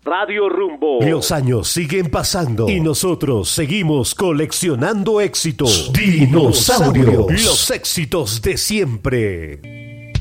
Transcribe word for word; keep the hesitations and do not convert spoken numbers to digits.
Radio Rumbo. Los años siguen pasando y nosotros seguimos coleccionando éxitos. Dinosaurios. Los éxitos de siempre.